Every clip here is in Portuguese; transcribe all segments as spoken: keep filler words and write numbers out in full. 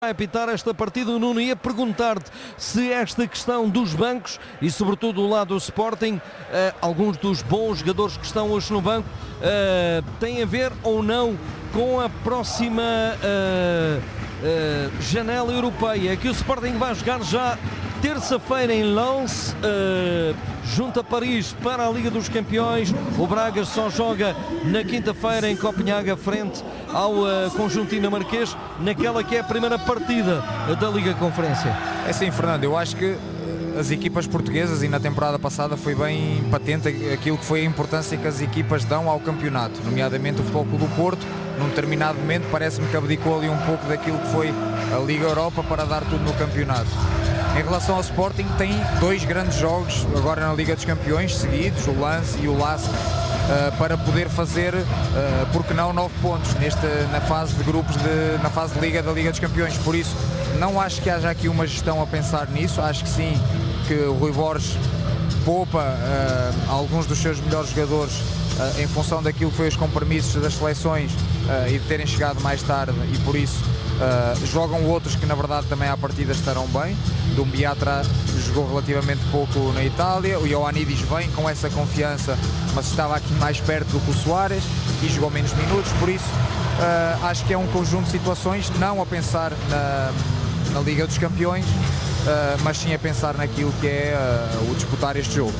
Vai apitar esta partida. O Nuno ia perguntar-te se esta questão dos bancos e sobretudo do lado do Sporting, uh, alguns dos bons jogadores que estão hoje no banco, uh, tem a ver ou não com a próxima uh, uh, janela europeia, que o Sporting vai jogar já terça-feira em Lens, uh, junto a Paris para a Liga dos Campeões. O Braga só joga na quinta-feira em Copenhaga frente ao uh, conjunto dinamarquês, naquela que é a primeira partida da Liga Conferência. É sim, Fernando, eu acho que as equipas portuguesas, e na temporada passada foi bem patente aquilo que foi a importância que as equipas dão ao campeonato, nomeadamente o Futebol Clube do Porto, num determinado momento parece-me que abdicou ali um pouco daquilo que foi a Liga Europa para dar tudo no campeonato. Em relação ao Sporting, tem dois grandes jogos agora na Liga dos Campeões seguidos, o Lens e o Lask, uh, para poder fazer, uh, por que não, nove pontos neste, na fase de grupos, de, na fase de Liga da Liga dos Campeões. Por isso, não acho que haja aqui uma gestão a pensar nisso. Acho que sim, que o Rui Borges poupa uh, alguns dos seus melhores jogadores uh, em função daquilo que foi os compromissos das seleções uh, e de terem chegado mais tarde, e por isso uh, jogam outros que na verdade também à partida estarão bem. Dumbiatra jogou relativamente pouco na Itália, o Ioannidis vem com essa confiança, mas estava aqui mais perto do que o Soares e jogou menos minutos, por isso uh, acho que é um conjunto de situações, não a pensar na, na Liga dos Campeões, uh, mas sim a pensar naquilo que é uh, o disputar este jogo.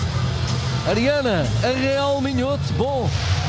Ariana, a Real Minhoto, bom,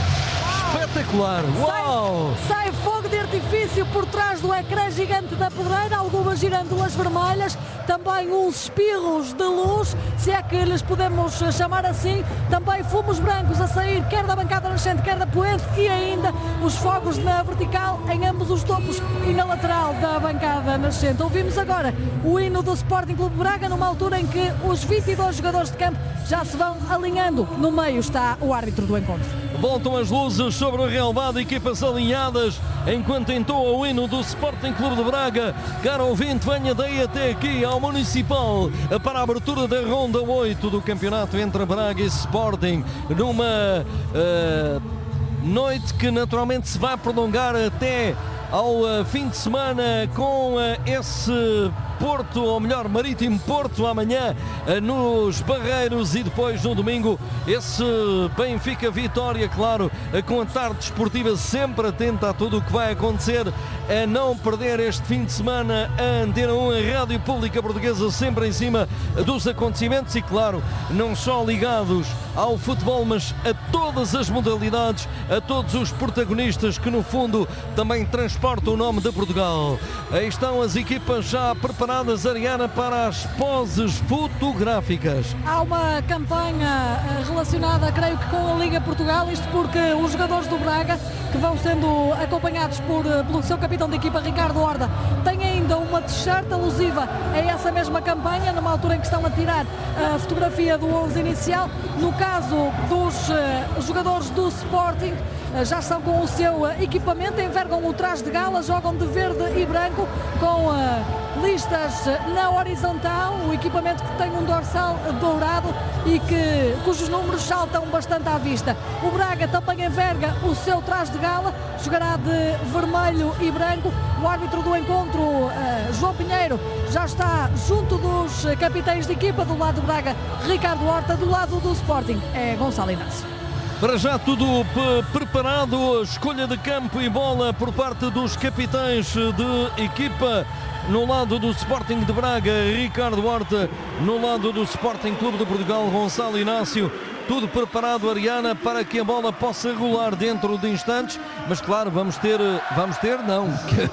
espetacular, uau! Sai, sai fogo de artifício por trás do ecrã gigante da pedreira, algumas girândolas vermelhas, também uns espirros de luz, se é que lhes podemos chamar assim, também fumos brancos a sair, quer da bancada nascente, quer da poente, e ainda os fogos na vertical em ambos os topos e na lateral da bancada nascente. Ouvimos agora o hino do Sporting Clube de Braga, numa altura em que os vinte e dois jogadores de campo já se vão alinhando. No meio está o árbitro do encontro. Voltam as luzes sobre o relvado, equipas alinhadas, enquanto entoa o hino do Sporting Clube de Braga. Caro ouvinte, venha daí até aqui ao Municipal para a abertura da ronda oito do campeonato entre Braga e Sporting, numa uh, noite que naturalmente se vai prolongar até ao uh, fim de semana, com uh, esse Porto, ou melhor, Marítimo Porto amanhã uh, nos Barreiros, e depois no domingo esse Benfica Vitória, claro, uh, com a tarde desportiva sempre atenta a tudo o que vai acontecer, a não perder este fim de semana a Antena um, a Rádio Pública Portuguesa, sempre em cima dos acontecimentos, e claro, não só ligados ao futebol, mas a todas as modalidades, a todos os protagonistas que no fundo também transportam o nome de Portugal. Aí estão as equipas já preparadas, Ariana, para as poses fotográficas. Há uma campanha relacionada, creio que com a Liga Portugal, isto porque os jogadores do Braga, que vão sendo acompanhados por, pelo seu capitão de equipa, Ricardo Horta, têm ainda uma t-shirt alusiva a essa mesma campanha, numa altura em que estão a tirar a fotografia do onze inicial. No caso dos uh, jogadores do Sporting, uh, já estão com o seu uh, equipamento, envergam o traje de gala, jogam de verde e branco, com uh, listas uh, na horizontal, o equipamento que tem um dorsal uh, dourado e que, cujos números saltam bastante à vista. O Braga também enverga o seu traje de gala, jogará de vermelho e branco. O árbitro do encontro, uh, João Pinheiro, já está junto dos uh, capitães de equipa. Do lado do Braga, Ricardo Horta; do lado do Sporting é Gonçalo Inácio. Para já tudo preparado, a escolha de campo e bola por parte dos capitães de equipa. No lado do Sporting de Braga, Ricardo Horta; no lado do Sporting Clube de Portugal, Gonçalo Inácio. Tudo preparado, Ariana, para que a bola possa rolar dentro de instantes, mas claro, vamos ter, vamos ter, não,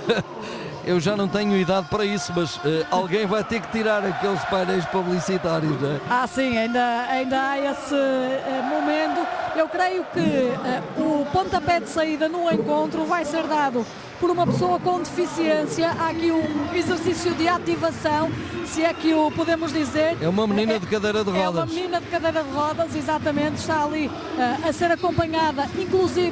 eu já não tenho idade para isso, mas uh, alguém vai ter que tirar aqueles painéis publicitários, não é? Ah, sim, ainda, ainda há esse uh, momento. Eu creio que uh, o pontapé de saída no encontro vai ser dado por uma pessoa com deficiência. Há aqui um exercício de ativação, se é que o podemos dizer. É uma menina de cadeira de rodas. É uma menina de cadeira de rodas, exatamente. Está ali uh, a ser acompanhada, inclusive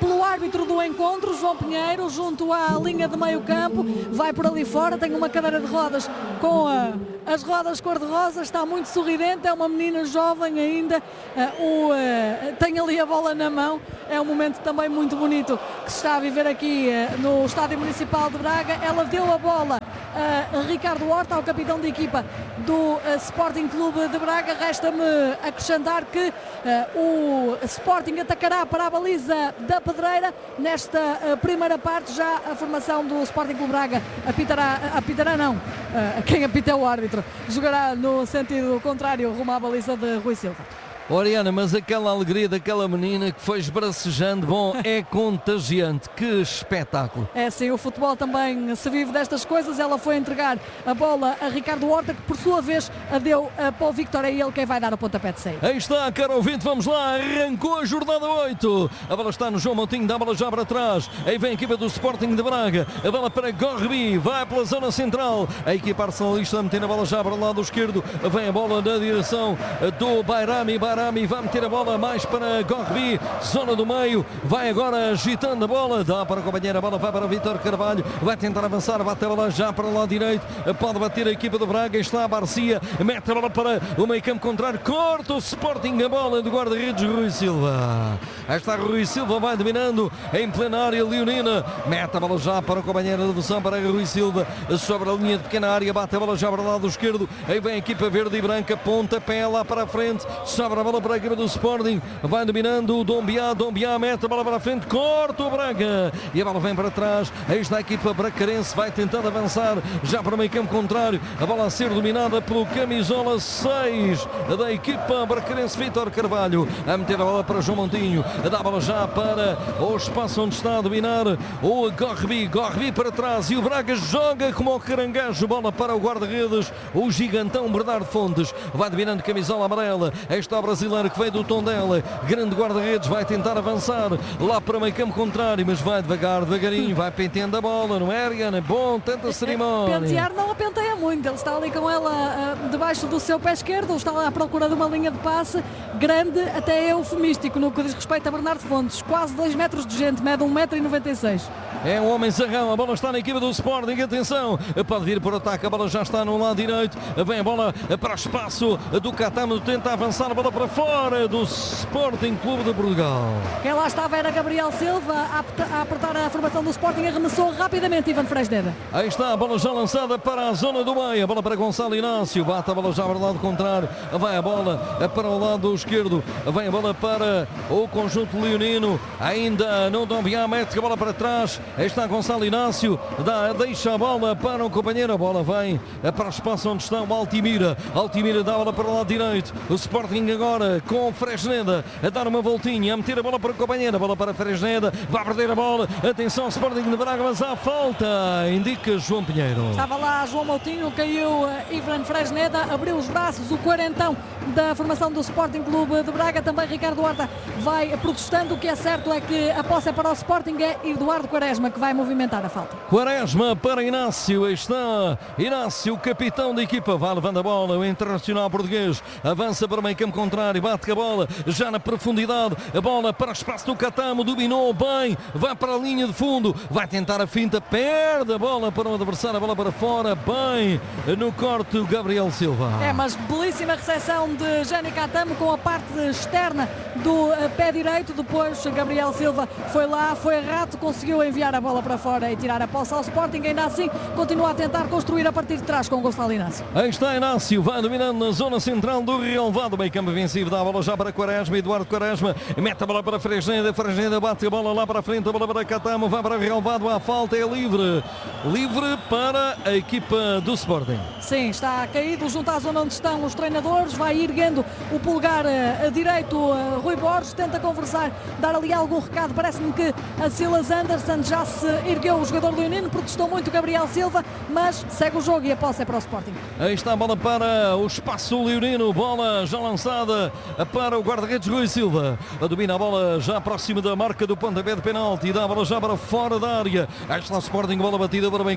pelo árbitro do encontro, João Pinheiro, junto à linha de meio campo, vai por ali fora, tem uma cadeira de rodas com a, as rodas cor-de-rosa, está muito sorridente, é uma menina jovem ainda, uh, o, uh, tem ali a bola na mão, é um momento também muito bonito que se está a viver aqui uh, no Estádio Municipal de Braga. Ela deu a bola a uh, Ricardo Horta, ao capitão de equipa do uh, Sporting Clube de Braga. Resta-me acrescentar que uh, o Sporting atacará para a baliza da Pedreira nesta uh, primeira parte. Já a formação do Sporting Clube Braga apitará, apitará não, uh, quem apita é o árbitro, jogará no sentido contrário rumo à baliza de Rui Silva. Oriana, mas aquela alegria daquela menina que foi esbracejando, bom, é contagiante, que espetáculo. É sim, o futebol também se vive destas coisas. Ela foi entregar a bola a Ricardo Horta, que por sua vez a deu a Paulo Victor, é ele quem vai dar o pontapé de saída. Aí está, caro ouvinte, vamos lá, arrancou a jornada oito, a bola está no João Montinho, dá a bola já para trás, aí vem a equipa do Sporting de Braga, a bola para Gorbi, vai pela zona central, a equipa arsenalista a meter a bola já para o lado esquerdo, vem a bola na direção do Bairami, Bairami vai meter a bola mais para Gorbi, zona do meio, vai agora agitando a bola, dá para o companheiro, a bola vai para Vítor Carvalho, vai tentar avançar, bate a bola já para o lado direito, pode bater a equipa do Braga, está a Barcia, mete a bola para o meio campo contrário, corta o Sporting a bola do guarda-redes Rui Silva. Aí está Rui Silva, vai dominando em plena área leonina, mete a bola já para o companheiro de devolução para Rui Silva, sobre a linha de pequena área, bate a bola já para o lado esquerdo, aí vem a equipa verde e branca, pontapé lá para a frente, sobre a bola para a equipa do Sporting, vai dominando o Dombiá, Dombiá mete a bola para a frente, corta o Braga, e a bola vem para trás, aí está a equipa bracarense, vai tentando avançar, já para o meio campo contrário, a bola a ser dominada pelo camisola seis da equipa bracarense, Vítor Carvalho, a meter a bola para João Montinho, dá a bola já para o espaço onde está a dominar o Gorbi, Gorbi para trás, e o Braga joga como o caranguejo, bola para o guarda-redes, o gigantão Bernardo Fontes, vai dominando camisola amarela, aí está o brasileiro que veio do Tondela, grande guarda-redes, vai tentar avançar lá para o meio campo contrário, mas vai devagar, devagarinho, vai penteando a bola, não é, Ariana? Bom, tanta cerimónia. Pentear não a penteia muito, ele está ali com ela uh, debaixo do seu pé esquerdo, está lá à procura de uma linha de passe grande, até eufemístico no que diz respeito a Bernardo Fontes, quase dois metros de gente, mede um metro e noventa e seis. É um homem zarrão, a bola está na equipa do Sporting, atenção, pode vir por ataque, a bola já está no lado direito, vem a bola para o espaço do Catamo, tenta avançar a bola para fora do Sporting Clube de Portugal. Quem lá estava era Gabriel Silva a apertar a formação do Sporting, arremessou rapidamente Ivan Fresneda. Aí está a bola já lançada para a zona do meio, a bola para Gonçalo Inácio, bate a bola já para o lado contrário, vai a bola para o lado esquerdo, vem a bola para o conjunto leonino, ainda não Dombiá, mete a bola para trás, aí está Gonçalo Inácio, dá, deixa a bola para o companheiro, a bola vem para o espaço onde está o Altimira, Altimira dá a bola para o lado direito, o Sporting agora com Fresneda a dar uma voltinha, a meter a bola para o companheiro, a bola para Fresneda, vai perder a bola, atenção Sporting de Braga, mas há falta, indica João Pinheiro. Estava lá João Moutinho, caiu uh, Ivan Fresneda, abriu os braços, o quarentão da formação do Sporting Clube de Braga, também Ricardo Horta vai protestando, o que é certo é que a posse é para o Sporting, é Eduardo Quaresma que vai movimentar a falta. Quaresma para Inácio, aí está Inácio, capitão da equipa, vai levando a bola, o internacional português, avança para o meio campo contrário, bate a bola, já na profundidade, a bola para o espaço do Catamo, dominou bem, vai para a linha de fundo, vai tentar a finta, perde a bola para o adversário, a bola para fora, bem no corte o Gabriel Silva. É, mas belíssima recepção de Jânio Catamo com a parte externa do pé direito, depois Gabriel Silva foi lá, foi rato, conseguiu enviar a bola para fora e tirar a posse ao Sporting, ainda assim continua a tentar construir a partir de trás com o Gonçalo Inácio. Aí está Inácio, vai dominando na zona central do relevado, meio campo vencido, dá a bola já para Quaresma, Eduardo Quaresma, mete a bola para Fresneda, Fresneda bate a bola lá para a frente, a bola para Catamo, vai para o relevado, a falta é livre, livre para a equipa do Sporting. Sim, está caído junto à zona onde estão os treinadores, vai erguendo o polegar uh, direito, uh, Rui Borges tenta conversar, dar ali algum recado, parece-me que a Silas Anderson já se ergueu, o jogador do Unino, protestou muito Gabriel Silva, mas segue o jogo e a posse é para o Sporting. Aí está a bola para o espaço leonino, bola já lançada para o guarda-redes Rui Silva, domina a bola já próxima da marca do pontapé de penalti, dá a bola já para fora da área, aí está o Sporting, bola batida para o meio campo contrário.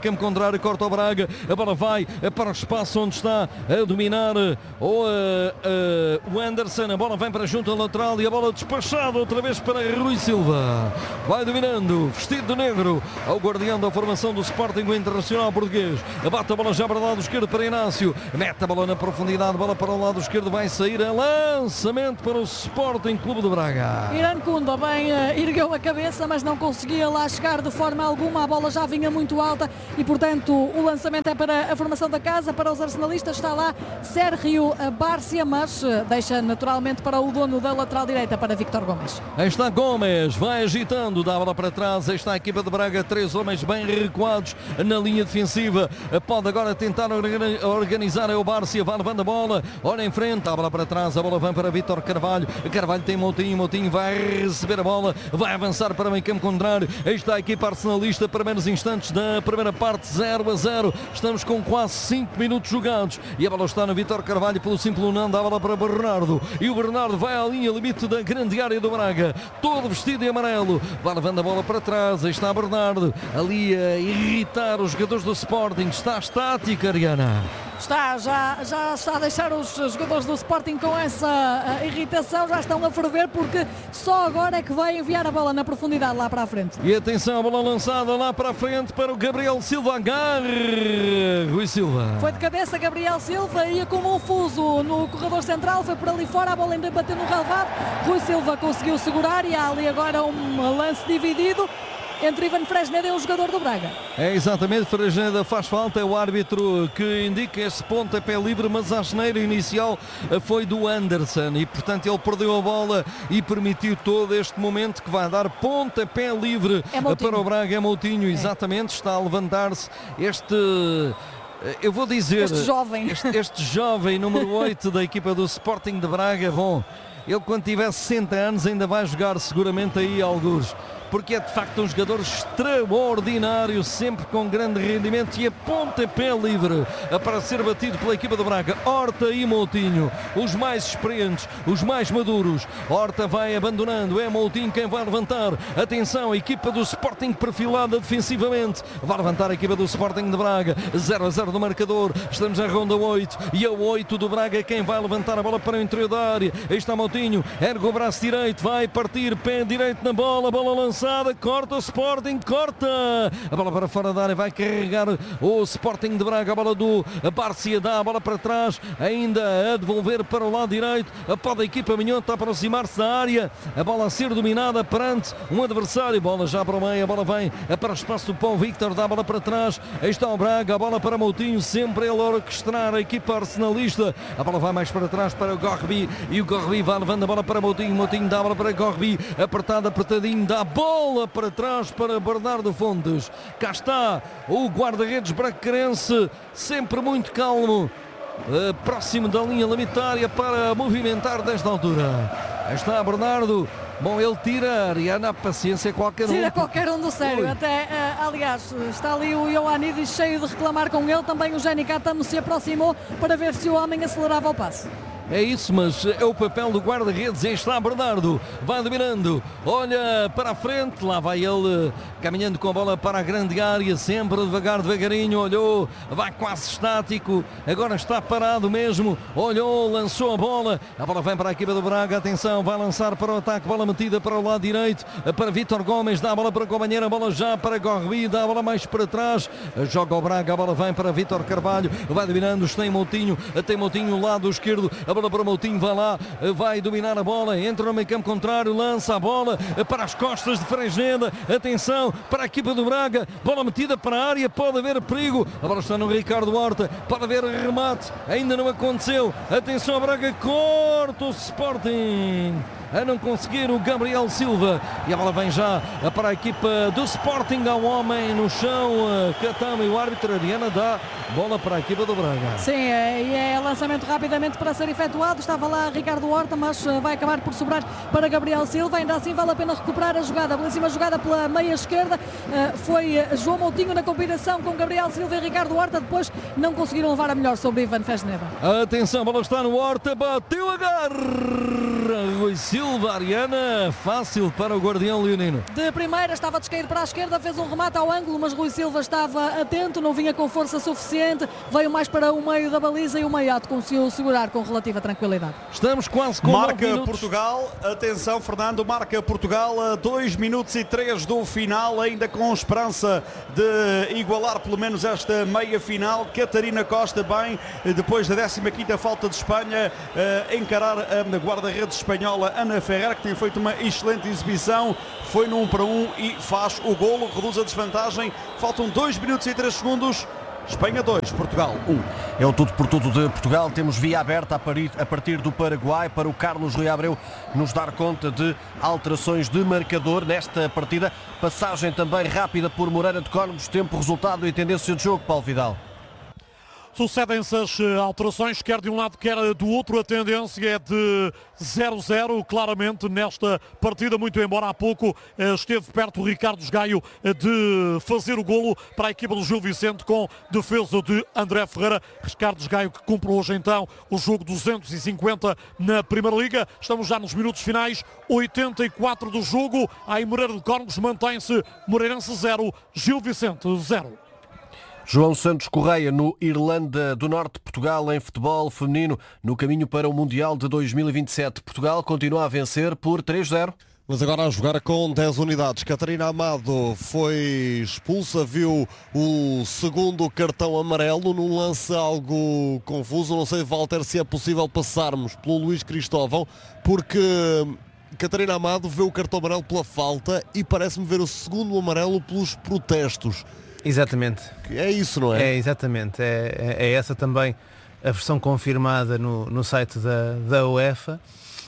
área, corta o Braga, a bola vai para o espaço onde está a dominar o, uh, uh, o Anderson, a bola vem para junto ao lateral e a bola despachada outra vez para Rui Silva. Vai dominando, vestido de negro, ao guardião da formação do Sporting, o Internacional português. Bate a bola já para o lado esquerdo para Inácio, mete a bola na profundidade, bola para o lado esquerdo, vai sair a lançamento para o Sporting Clube de Braga. Irankunda bem uh, ergueu a cabeça, mas não conseguia lá chegar de forma alguma, a bola já vinha muito alta e portanto o lançamento é para a formação da casa, para os arsenalistas. Está lá Sérgio Bárcia, mas uh, deixa naturalmente para o dono da lateral direita, para Víctor Gomes. Aí está Gomes, vai agitando, dá a bola para trás, aí está a equipa de Braga, três homens bem recuados na linha defensiva, pode agora tentar organizar o Bárcia, vai levando a bola, olha em frente, a bola para trás, a bola vem para Vítor Carvalho, Carvalho tem Moutinho, Moutinho vai receber a bola, vai avançar para o meio campo contrário, aí está a equipa arsenalista, primeiros instantes da primeira parte, zero a zero, estamos com quase cinco minutos jogados, e a bola está no Vítor Carvalho, pelo simples não, dá a bola para Bernardo, e o Bernardo vai à linha limite da grande área do Braga, todo vestido em amarelo, vai levando a bola para trás, aí está Bernardo, ali a irritar os jogadores do Sporting, está estática, Ariana. Está, já, já está a deixar os jogadores do Sporting com essa uh, irritação, já estão a ferver porque só agora é que vai enviar a bola na profundidade lá para a frente. E atenção, a bola lançada lá para a frente para o Gabriel Silva, agarre Rui Silva. Foi de cabeça Gabriel Silva, ia como um fuso no corredor central, foi por ali fora, a bola ainda bateu no relvado, Rui Silva conseguiu segurar e há ali agora um lance dividido entre Ivan Fresneda e o jogador do Braga. É exatamente, Fresneda faz falta, é o árbitro que indica esse pontapé livre, mas a asneira inicial foi do Anderson e portanto ele perdeu a bola e permitiu todo este momento que vai dar pontapé livre é para o Braga. É Moutinho, exatamente, é. Está a levantar-se este... Eu vou dizer... Este jovem. Este, este jovem número oito da equipa do Sporting de Braga, bom, ele quando tiver sessenta anos ainda vai jogar seguramente aí alguns, porque é de facto um jogador extraordinário, sempre com grande rendimento e a pontapé livre para ser batido pela equipa do Braga. Horta e Moutinho, os mais experientes, os mais maduros. Horta vai abandonando, é Moutinho quem vai levantar. Atenção, a equipa do Sporting perfilada defensivamente, vai levantar a equipa do Sporting de Braga, zero a zero do marcador, estamos na ronda oito e a oito do Braga quem vai levantar a bola para o interior da área. Aí está Moutinho, ergue o braço direito, vai partir, pé direito na bola, bola lançada, corta o Sporting, corta a bola para fora da área, vai carregar o Sporting de Braga, a bola do Bárcia, dá a bola para trás, ainda a devolver para o lado direito, pode a equipa minhota aproximar-se da área, a bola a ser dominada perante um adversário, bola já para o meio, a bola vem para o espaço do Paulo Victor, dá a bola para trás, aí está o Braga, a bola para Moutinho, sempre ele a orquestrar a equipa arsenalista, a bola vai mais para trás para o Gorbi, e o Gorbi vai levando a bola para Moutinho, Moutinho dá a bola para Gorbi, apertado, apertadinho, dá a bola Bola para trás para Bernardo Fontes. Cá está o guarda-redes bracarense, sempre muito calmo, uh, próximo da linha limitária para movimentar desta altura. Aí está Bernardo. Bom, ele tira, Ariana, a paciência qualquer um. Tira qualquer um do sério. Até, uh, aliás, está ali o Ioannidis cheio de reclamar com ele. Também o Jenny Catamo se aproximou para ver se o homem acelerava o passo. É isso, mas é o papel do guarda-redes. Aí está Bernardo, vai dominando, olha para a frente, lá vai ele caminhando com a bola para a grande área, sempre devagar, devagarinho, olhou, vai quase estático, agora está parado mesmo, olhou, lançou a bola, a bola vem para a equipa do Braga, atenção, vai lançar para o ataque, bola metida para o lado direito, para Vítor Gomes, dá a bola para o companheiro, a bola já para Gorbi, dá a bola mais para trás, joga o Braga, a bola vem para Vítor Carvalho, vai dominando, tem Moutinho, tem Moutinho, lado esquerdo, a bola para Moutinho, vai lá, vai dominar a bola, entra no meio campo contrário, lança a bola para as costas de Fresneda, atenção para a equipa do Braga, bola metida para a área, pode haver perigo, a bola está no Ricardo Horta, pode haver remate, ainda não aconteceu, atenção a Braga, corta o Sporting a não conseguir o Gabriel Silva e a bola vem já para a equipa do Sporting, ao homem no chão, Catamo e o árbitro Ariana dá bola para a equipa do Braga. Sim, e é lançamento rapidamente para ser efetuado, estava lá Ricardo Horta, mas vai acabar por sobrar para Gabriel Silva, ainda assim vale a pena recuperar a jogada, belíssima jogada pela meia esquerda, foi João Moutinho na combinação com Gabriel Silva e Ricardo Horta, depois não conseguiram levar a melhor sobre Ivan Fresneda. Atenção, a bola está no Horta, bateu a garra, Rui Silva. Silva, Ariana, fácil para o guardião leonino. De primeira estava a descair para a esquerda, fez um remate ao ângulo, mas Rui Silva estava atento, não vinha com força suficiente, veio mais para o meio da baliza e o Maiato conseguiu segurar com relativa tranquilidade. Estamos quase com Marca Portugal, atenção Fernando, marca Portugal a dois minutos e três do final, ainda com esperança de igualar pelo menos esta meia final. Catarina Costa bem, depois da décima quinta falta de Espanha, uh, encarar a guarda-redes espanhola Ana Ferreira, que tem feito uma excelente exibição, foi no um para um e faz o golo, reduz a desvantagem, faltam dois minutos e três segundos. Espanha dois, Portugal um. É o tudo por tudo de Portugal. Temos via aberta a partir do Paraguai para o Carlos Rui Abreu nos dar conta de alterações de marcador nesta partida. Passagem também rápida por Moreira de Cónegos, tempo, resultado e tendência de jogo, Paulo Vidal. Sucedem-se as alterações, quer de um lado, quer do outro. A tendência é de zero a zero, claramente, nesta partida, muito embora há pouco esteve perto o Ricardo Gaio de fazer o golo para a equipa do Gil Vicente com defesa de André Ferreira. Ricardo Gaio que cumpre hoje então o jogo duzentos e cinquenta na Primeira Liga. Estamos já nos minutos finais, oitenta e quatro do jogo. Aí Moreira de Cónegos mantém-se Moreirense zero, Gil Vicente zero. João Santos Correia no Irlanda do Norte, Portugal em futebol feminino no caminho para o Mundial de dois mil e vinte e sete. Portugal continua a vencer por três a zero. Mas agora a jogar com dez unidades. Catarina Amado foi expulsa, viu o segundo cartão amarelo num lance algo confuso. Não sei, Walter, se é possível passarmos pelo Luís Cristóvão, porque Catarina Amado vê o cartão amarelo pela falta e parece-me ver o segundo amarelo pelos protestos. Exatamente. É isso, não é? É, exatamente. É, é, é essa também a versão confirmada no, no site da, da UEFA.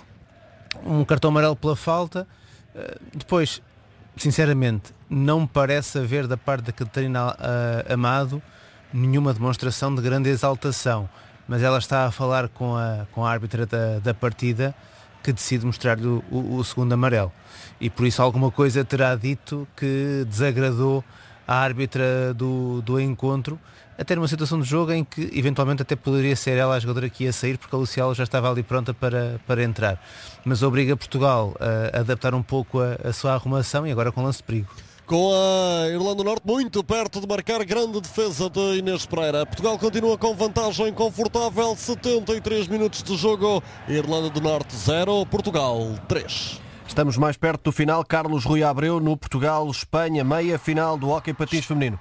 Um cartão amarelo pela falta. Depois, sinceramente, não me parece haver da parte da Catarina uh, Amado nenhuma demonstração de grande exaltação. Mas ela está a falar com a, com a árbitra da, da partida, que decide mostrar-lhe o, o, o segundo amarelo. E por isso alguma coisa terá dito que desagradou a árbitra do, do encontro, até numa situação de jogo em que eventualmente até poderia ser ela a jogadora que ia sair, porque a Luciala já estava ali pronta para, para entrar. Mas obriga Portugal a adaptar um pouco a, a sua arrumação e agora com lance de perigo. Com a Irlanda do Norte muito perto de marcar, grande defesa de Inês Pereira. Portugal continua com vantagem confortável, setenta e três minutos de jogo. Irlanda do Norte zero, Portugal três. Estamos mais perto do final. Carlos Rui Abreu no Portugal-Espanha, meia final do hóquei patins feminino.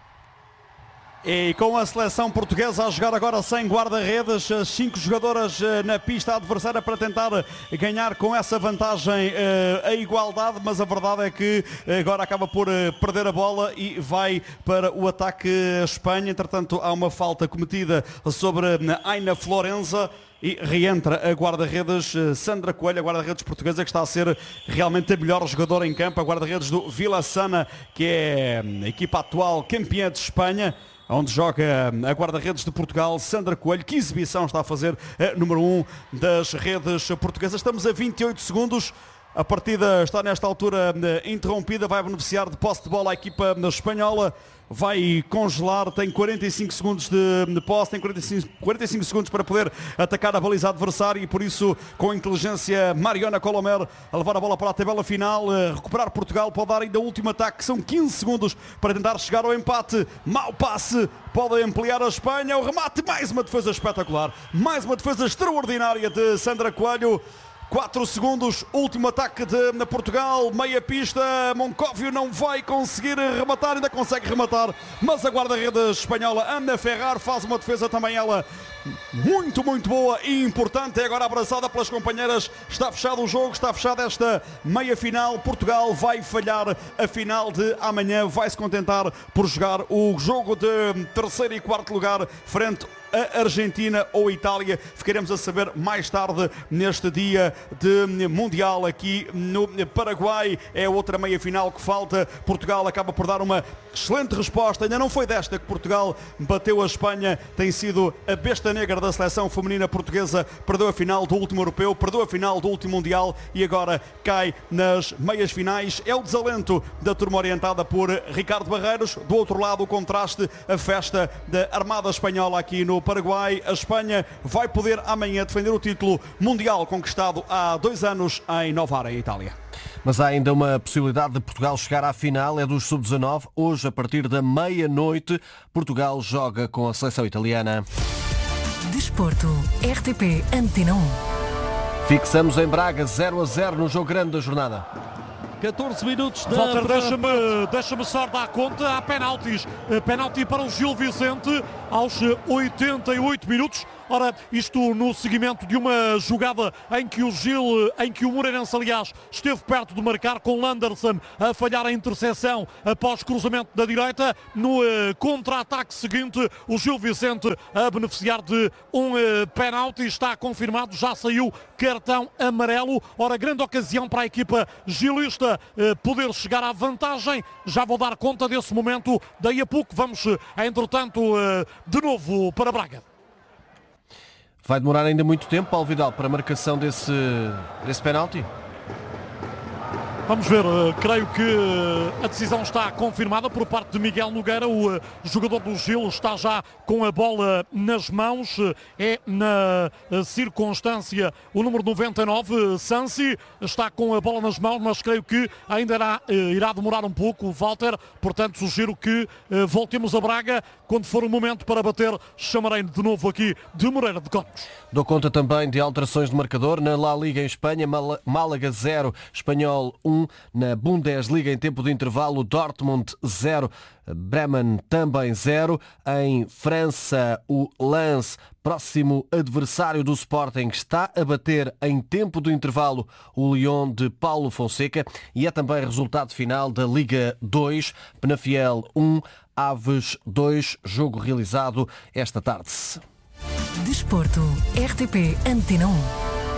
E com a seleção portuguesa a jogar agora sem guarda-redes, as cinco jogadoras na pista adversária para tentar ganhar com essa vantagem a igualdade, mas a verdade é que agora acaba por perder a bola e vai para o ataque a Espanha. Entretanto, há uma falta cometida sobre Aina Florenza. E reentra a guarda-redes Sandra Coelho, a guarda-redes portuguesa, que está a ser realmente a melhor jogadora em campo, a guarda-redes do Vila Sana, que é a equipa atual campeã de Espanha, onde joga a guarda-redes de Portugal, Sandra Coelho. Que exibição está a fazer a número um das redes portuguesas. Estamos a vinte e oito segundos. A partida está nesta altura interrompida, vai beneficiar de posse de bola a equipa espanhola, vai congelar, tem quarenta e cinco segundos de posse, tem quarenta e cinco, quarenta e cinco segundos para poder atacar a baliza adversária e por isso, com inteligência, Mariona Colomer a levar a bola para a tabela final, recuperar Portugal, pode dar ainda o último ataque, são quinze segundos para tentar chegar ao empate. Mau passe, pode ampliar a Espanha, o remate, mais uma defesa espetacular, mais uma defesa extraordinária de Sandra Coelho. quatro segundos, último ataque de na Portugal, meia pista, Moncóvio não vai conseguir rematar, ainda consegue rematar, mas a guarda-redes espanhola Ana Ferrar faz uma defesa também ela muito, muito boa e importante, é agora abraçada pelas companheiras, está fechado o jogo, está fechada esta meia final. Portugal vai falhar a final de amanhã, vai se contentar por jogar o jogo de terceiro e quarto lugar frente a Argentina ou Itália. Ficaremos a saber mais tarde neste dia de Mundial aqui no Paraguai. É outra meia-final que falta. Portugal acaba por dar uma excelente resposta. Ainda não foi desta que Portugal bateu a Espanha. Tem sido a besta negra da da seleção feminina portuguesa, perdeu a final do último europeu, perdeu a final do último mundial e agora cai nas meias finais. É o desalento da turma orientada por Ricardo Barreiros. Do outro lado, o contraste, a festa da Armada Espanhola aqui no Paraguai. A Espanha vai poder amanhã defender o título mundial conquistado há dois anos em Novara, em Itália. Mas há ainda uma possibilidade de Portugal chegar à final, é dos sub dezanove. Hoje, a partir da meia-noite, Portugal joga com a seleção italiana. Desporto, R T P Antena um. Fixamos em Braga zero a zero no jogo grande da jornada. catorze minutos da Walter, primeira deixa-me deixa só dar conta. Há penaltis. Penalti para o Gil Vicente aos oitenta e oito minutos. Ora, isto no seguimento de uma jogada em que o Gil, em que o Moreirense, aliás, esteve perto de marcar, com Landerson a falhar a interseção após cruzamento da direita. No uh, contra-ataque seguinte, o Gil Vicente a beneficiar de um uh, penalti. Está confirmado, já saiu cartão amarelo. Ora, grande ocasião para a equipa gilista uh, poder chegar à vantagem. Já vou dar conta desse momento. Daí a pouco vamos, uh, entretanto, uh, de novo para Braga. Vai demorar ainda muito tempo, Paulo Vidal, para a marcação desse, desse penalti? Vamos ver, uh, creio que uh, a decisão está confirmada por parte de Miguel Nogueira. O uh, jogador do Gil está já com a bola nas mãos. Uh, é na uh, circunstância o número noventa e nove, uh, Sansi, está com a bola nas mãos, mas creio que ainda irá, uh, irá demorar um pouco, Walter. Portanto, sugiro que uh, voltemos a Braga quando for o momento para bater. Chamarei de novo aqui de Moreira de Cónegos. Dou conta também de alterações de marcador na La Liga em Espanha. Málaga zero, Espanhol um. Na Bundesliga, em tempo de intervalo, Dortmund zero, Bremen também zero. Em França, o Lens, próximo adversário do Sporting, está a bater em tempo de intervalo o Lyon de Paulo Fonseca. E é também resultado final da Liga dois, Penafiel um, Aves dois, jogo realizado esta tarde. Desporto, R T P Antena um.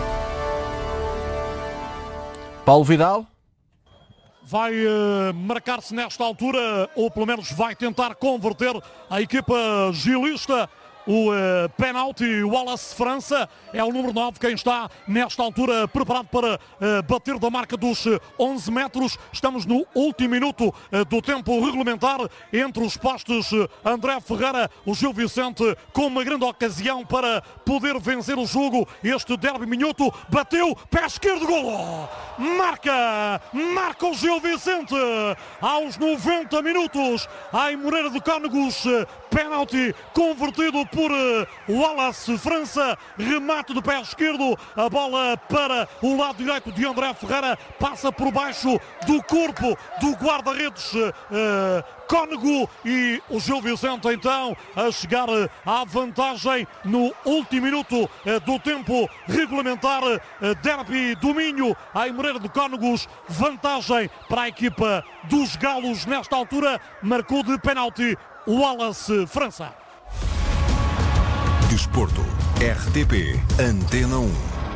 Paulo Vidal. Vai uh, marcar-se nesta altura, ou pelo menos vai tentar converter a equipa gilista. O uh, penalti, Wallace França, é o número nove quem está nesta altura preparado para uh, bater da marca dos uh, onze metros. Estamos no último minuto uh, do tempo regulamentar. Entre os postes, uh, André Ferreira, o Gil Vicente com uma grande ocasião para poder vencer o jogo. Este derby minhoto, bateu, pé esquerdo, golo! Marca! Marca o Gil Vicente aos noventa minutos em Moreira de Cónegos. Penalti convertido por Wallace França, remate de pé esquerdo, a bola para o lado direito de André Ferreira, passa por baixo do corpo do guarda-redes uh, Cónego, e o Gil Vicente então a chegar à vantagem no último minuto uh, do tempo regulamentar. uh, Derby do Minho em Moreira de Cónegos, vantagem para a equipa dos Galos. Nesta altura marcou de penalti Wallace França. Desporto, R T P Antena um.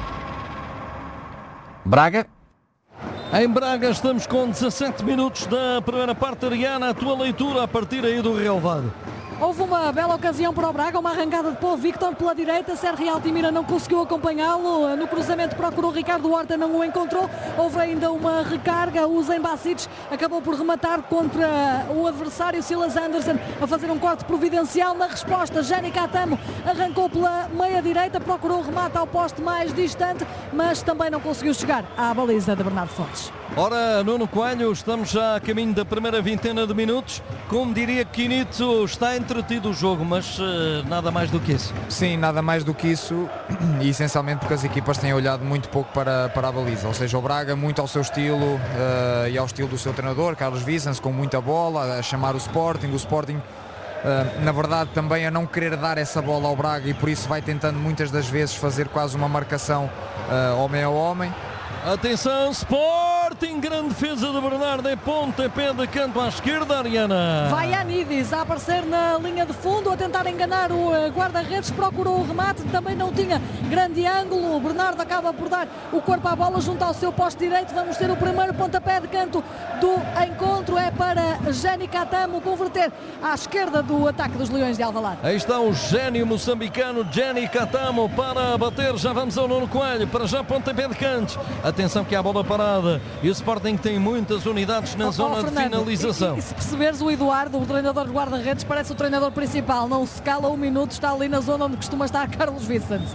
Braga. Em Braga estamos com dezassete minutos da primeira parte. Ariana, a tua leitura a partir aí do relevado. Houve uma bela ocasião para o Braga, uma arrancada de Paulo Victor pela direita. Sérgio Altimira não conseguiu acompanhá-lo. No cruzamento procurou Ricardo Horta, não o encontrou. Houve ainda uma recarga. O Zen Basic acabou por rematar contra o adversário Silas Anderson, a fazer um corte providencial. Na resposta, Jani Catamo arrancou pela meia direita, procurou o remate ao poste mais distante, mas também não conseguiu chegar à baliza de Bernardo Fontes. Ora, Nuno Coelho, estamos já a caminho da primeira vintena de minutos. Como diria Quinito, está entretido o jogo, mas uh, nada mais do que isso. Sim, nada mais do que isso, e essencialmente porque as equipas têm olhado muito pouco para, para a baliza. Ou seja, o Braga muito ao seu estilo uh, e ao estilo do seu treinador, Carlos Vicens, com muita bola, a chamar o Sporting. O Sporting, uh, na verdade, também a não querer dar essa bola ao Braga, e por isso vai tentando muitas das vezes fazer quase uma marcação uh, homem a homem. Atenção, Sporting! Sporting, grande defesa de Bernardo, é pontapé de canto à esquerda, Ariana. Vai Anidis a aparecer na linha de fundo, a tentar enganar o guarda-redes, procurou o remate, também não tinha grande ângulo. O Bernardo acaba por dar o corpo à bola junto ao seu poste direito. Vamos ter o primeiro pontapé de canto do encontro, é para Jenny Catamo converter à esquerda do ataque dos Leões de Alvalade. Aí está o gênio moçambicano Jenny Catamo para bater. Já vamos ao Nuno Coelho, para já pontapé de canto. Atenção que há a bola parada e o Sporting tem muitas unidades na oh, zona oh, de finalização. E, e, e se perceberes, o Eduardo, o treinador de guarda-redes, parece o treinador principal, não se cala um minuto, está ali na zona onde costuma estar Carlos Vicente.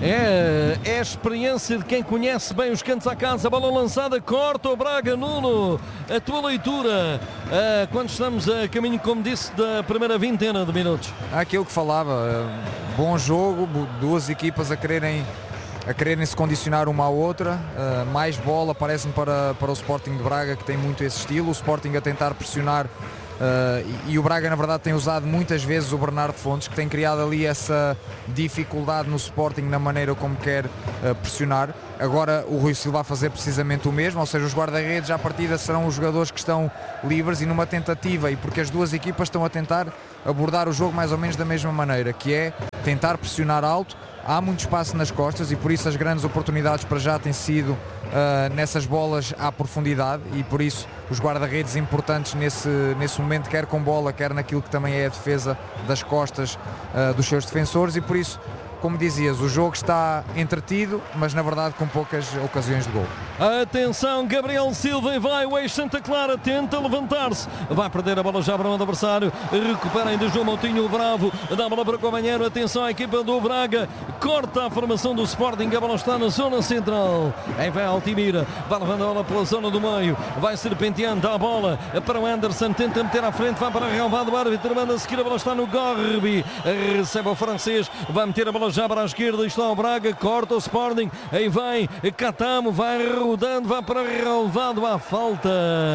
É, é a experiência de quem conhece bem os cantos à casa. Bola lançada, corta o Braga. Nuno, a tua leitura uh, quando estamos a caminho, como disse, da primeira vintena de minutos? Aquilo que falava, uh, bom jogo, duas equipas a quererem a quererem se condicionar uma à outra, uh, mais bola parece-me para, para o Sporting de Braga, que tem muito esse estilo, o Sporting a tentar pressionar. Uh, e, e o Braga na verdade tem usado muitas vezes o Bernardo Fontes, que tem criado ali essa dificuldade no Sporting na maneira como quer uh, pressionar. Agora o Rui Silva a fazer precisamente o mesmo, ou seja, os guarda-redes à partida serão os jogadores que estão livres e numa tentativa, e porque as duas equipas estão a tentar abordar o jogo mais ou menos da mesma maneira, que é tentar pressionar alto. Há muito espaço nas costas e por isso as grandes oportunidades para já têm sido uh, nessas bolas à profundidade, e por isso os guarda-redes importantes nesse, nesse momento, quer com bola, quer naquilo que também é a defesa das costas uh, dos seus defensores, e por isso, como dizias, o jogo está entretido, mas na verdade com poucas ocasiões de gol. Atenção, Gabriel Silva, e vai o ex-Santa Clara, tenta levantar-se, vai perder a bola já para o adversário, recupera ainda João Moutinho, o Bravo, dá a bola para o companheiro. Atenção à equipa do Braga, corta a formação do Sporting, a bola está na zona central, aí vai Altimira, vai levando a bola pela zona do meio, vai serpenteando a bola para o Anderson, tenta meter à frente, vai para a relvada, o árbitro manda a seguir, a bola está no Gorbi, recebe o francês, vai meter a bola já para a esquerda, está o Braga, corta o Sporting, aí vai Catamo, vai rodando, vai para relevado, à falta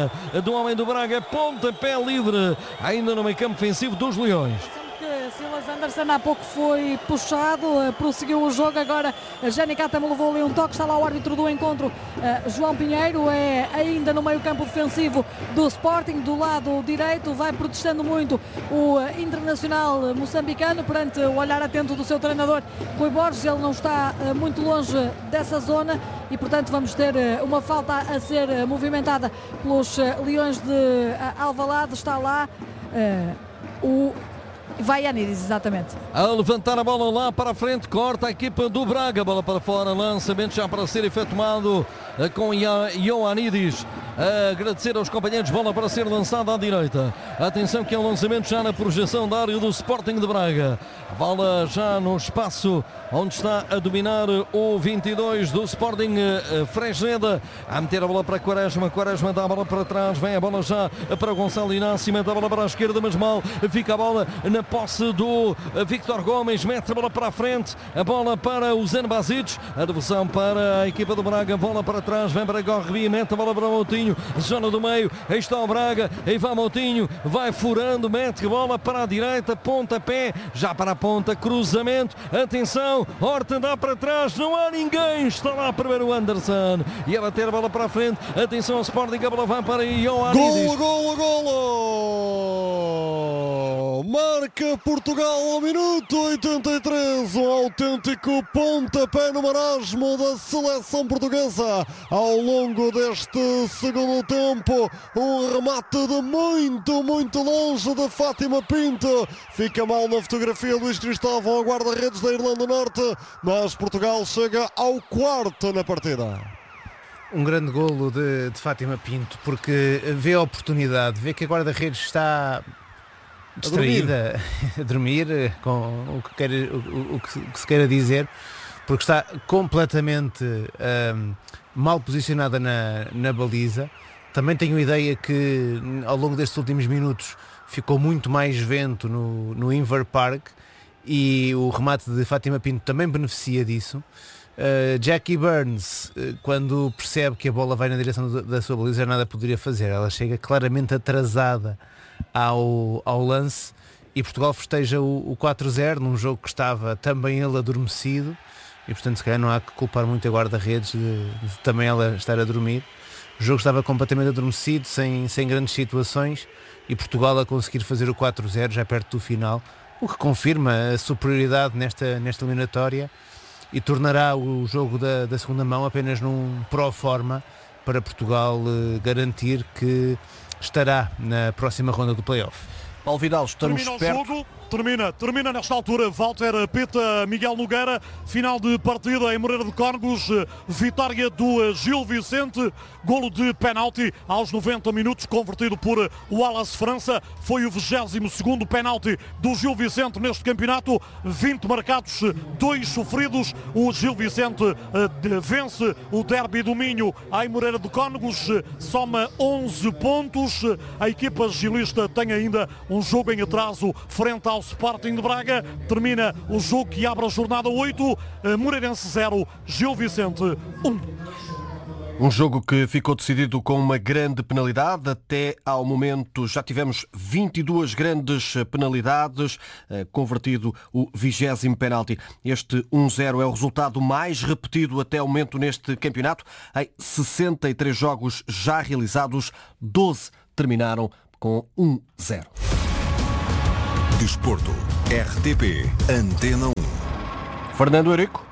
do homem do Braga, pontapé livre, ainda no meio campo ofensivo dos Leões. Silas Anderson há pouco foi puxado, uh, prosseguiu o jogo, agora uh, Jenny Catamo levou ali um toque, está lá o árbitro do encontro, uh, João Pinheiro, é ainda no meio campo defensivo do Sporting, do lado direito, vai protestando muito o uh, internacional moçambicano perante o olhar atento do seu treinador Rui Borges. Ele não está uh, muito longe dessa zona e portanto vamos ter uh, uma falta a ser uh, movimentada pelos uh, Leões de uh, Alvalade. Está lá uh, o Vai Anidis, exatamente. A levantar a bola lá para a frente, corta a equipa do Braga, bola para fora, lançamento já para ser efetuado com Ioannidis. A agradecer aos companheiros, bola para ser lançada à direita. Atenção que é um lançamento já na projeção da área do Sporting de Braga. Bola já no espaço onde está a dominar o vinte e dois do Sporting, Fresneda, a meter a bola para Quaresma, Quaresma dá a bola para trás, vem a bola já para Gonçalo Inácio, mete a bola para a esquerda, mas mal, fica a bola na posse do Victor Gomes, mete a bola para a frente, a bola para o Zen Basic, a devolução para a equipa do Braga, bola para trás, vem para Gorrebi, mete a bola para o Moutinho, zona do meio, aí está o Braga, aí vai Moutinho, vai furando, mete a bola para a direita, pontapé, já para a ponta, cruzamento, atenção, Horta dá para trás, não há ninguém, está lá primeiro o Anderson, e a bater a bola para a frente, atenção ao Sporting, a bola vai para Ioannidis. Golo, golo, golo! Marca Portugal ao minuto oitenta e três, um autêntico pontapé no marasmo da seleção portuguesa ao longo deste segundo tempo, um remate de muito, muito longe de Fátima Pinto, fica mal na fotografia Luís Cristóvão, a guarda-redes da Irlanda do Norte, mas Portugal chega ao quarto na partida. Um grande golo de, de Fátima Pinto, porque vê a oportunidade, vê que a guarda-redes está distraída, a dormir, a dormir com o que, quer, o, o, que, o que se queira dizer, porque está completamente um, mal posicionada na, na baliza. Também tenho a ideia que ao longo destes últimos minutos ficou muito mais vento no, no Inver Park e o remate de Fátima Pinto também beneficia disso. Uh, Jackie Burns, uh, quando percebe que a bola vai na direção da, da sua baliza, nada poderia fazer, ela chega claramente atrasada ao, ao lance e Portugal festeja o, o quatro a zero num jogo que estava também ele adormecido e portanto se calhar não há que culpar muito a guarda-redes de, de também ela estar a dormir. o jogo estava completamente adormecido, sem, sem grandes situações, e Portugal a conseguir fazer o quatro zero já perto do final, o que confirma a superioridade nesta, nesta eliminatória e tornará o jogo da, da segunda mão apenas num pró forma para Portugal eh, garantir que estará na próxima ronda do play-off. Paulo Vidal, estamos Termina perto. o jogo, termina, termina nesta altura. Walter Pita, Miguel Nogueira, final de partida em Moreira de Cónegos, vitória do Gil Vicente, golo de penalti aos noventa minutos, convertido por Wallace França. Foi o vigésimo segundo penalti do Gil Vicente neste campeonato, vinte marcados, dois sofridos. O Gil Vicente uh, vence o derby do Minho em Moreira de Cónegos, soma onze pontos. A equipa gilista tem ainda um jogo em atraso frente ao Sporting de Braga. Termina o jogo que abre a jornada oito, Moreirense zero, Gil Vicente um. Um jogo que ficou decidido com uma grande penalidade. Até ao momento já tivemos vinte e duas grandes penalidades, convertido o vigésimo penalti. Este um zero é o resultado mais repetido até ao momento neste campeonato. Em sessenta e três jogos já realizados, doze terminaram com um zero. Desporto, R T P, Antena um. Fernando Eurico.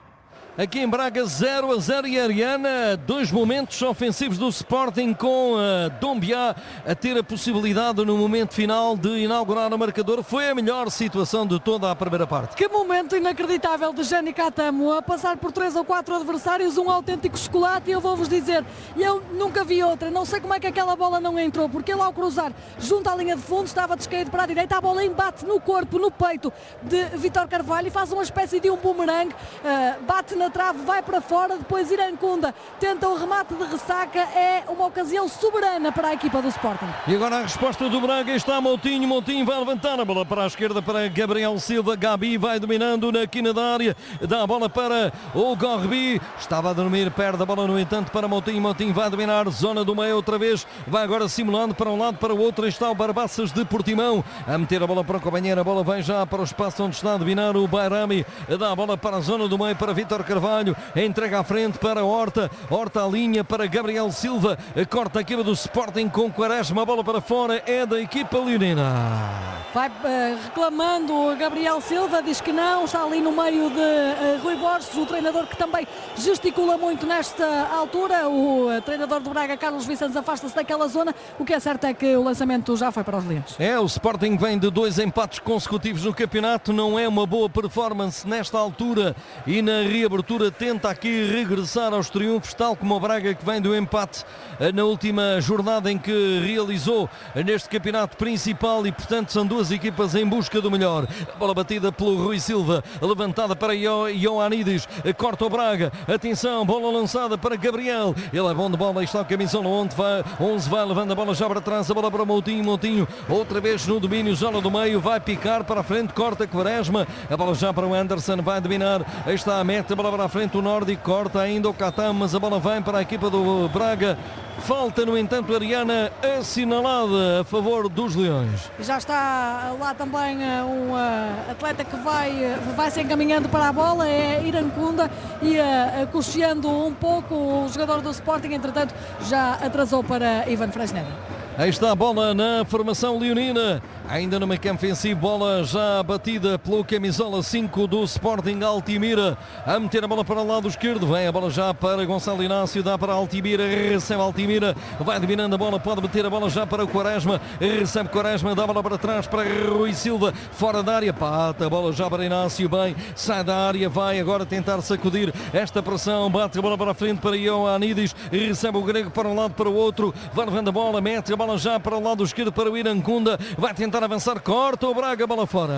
Aqui em Braga, zero a zero e Ariana, dois momentos ofensivos do Sporting com uh, Dombiá a ter a possibilidade no momento final de inaugurar o marcador. Foi a melhor situação de toda a primeira parte. Que momento inacreditável de Jani Catamo a passar por três ou quatro adversários, um autêntico chocolate, e eu vou-vos dizer, eu nunca vi outra, não sei como é que aquela bola não entrou, porque ele ao cruzar junto à linha de fundo estava descaído para a direita, a bola embate no corpo, no peito de Vítor Carvalho e faz uma espécie de um bumerangue, uh, bate na trave, vai para fora, depois Irancunda tenta o remate de ressaca, é uma ocasião soberana para a equipa do Sporting. E agora a resposta do Braga está Moutinho, Moutinho vai levantar a bola para a esquerda para Gabriel Silva, Gabi vai dominando na quina da área, dá a bola para o Gorbi, estava a dormir, perde a bola no entanto para Moutinho, Moutinho vai dominar, zona do meio outra vez, vai agora simulando para um lado, para o outro, está o Barbaças de Portimão, a meter a bola para o companheiro, a bola vai já para o espaço onde está a dominar o Bairami, dá a bola para a zona do meio para Vítor Carvalho, entrega à frente para Horta, Horta à linha para Gabriel Silva, corta a equipa do Sporting com Quaresma, a bola para fora é da equipa leonina. Vai uh, reclamando Gabriel Silva, diz que não, está ali no meio de uh, Rui Borges, o treinador que também gesticula muito nesta altura, o uh, treinador do Braga, Carlos Vicentes, afasta-se daquela zona, o que é certo é que o lançamento já foi para os Leões. É, o Sporting vem de dois empates consecutivos no campeonato, não é uma boa performance nesta altura e na reabertura tenta aqui regressar aos triunfos, tal como o Braga que vem do empate na última jornada em que realizou neste campeonato principal e portanto são duas equipas em busca do melhor. A bola batida pelo Rui Silva, levantada para Ioannidis, corta o Braga, atenção, bola lançada para Gabriel, ele é bom de bola, está o camisola onze, vai, onze vai levando a bola já para trás, a bola para Moutinho, Moutinho outra vez no domínio, zona do meio, vai picar para a frente, corta Quaresma, a bola já para o Anderson, vai dominar, aí está a meta, a bola para a frente, o Nordi corta ainda o Catam, mas a bola vem para a equipa do Braga. Falta, no entanto, Ariana assinalada a favor dos Leões. Já está lá também um uh, atleta que vai, uh, vai se encaminhando para a bola, é Irancunda, e uh, cocheando um pouco o jogador do Sporting, entretanto já atrasou para Ivan Fresneda. Aí está a bola na formação leonina, ainda no meio campo ofensivo, bola já batida pelo camisola cinco do Sporting, Altimira, a meter a bola para o lado esquerdo, vem a bola já para Gonçalo Inácio, dá para Altimira, recebe Altimira, vai dominando a bola, pode meter a bola já para o Quaresma, recebe Quaresma, dá a bola para trás para Rui Silva, fora da área, pata a bola já para Inácio, bem, sai da área, vai agora tentar sacudir esta pressão, bate a bola para a frente para Ioannidis, recebe o grego para um lado para o outro, vai levando a bola, mete a bola já para o lado esquerdo para o Irancunda, vai tentar avançar, corta o Braga, bola fora,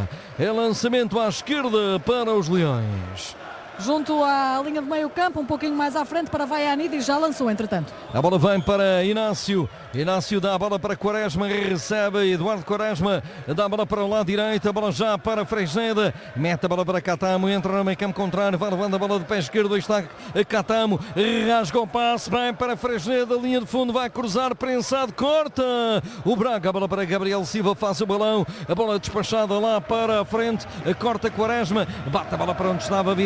é lançamento à esquerda para os Leões. Junto à linha de meio campo, um pouquinho mais à frente para Vaianidis, já lançou entretanto. A bola vem para Inácio, Inácio dá a bola para Quaresma, recebe Eduardo Quaresma, dá a bola para o lado direito, a bola já para Fresneda, mete a bola para Catamo, entra no meio campo contrário, vai levando a bola de pé esquerdo, está Catamo, rasga o passe, vai para Fresneda, linha de fundo, vai cruzar, prensado, corta o Braga, a bola para Gabriel Silva, faz o balão, a bola despachada lá para a frente, corta Quaresma, bate a bola para onde estava virada, a bola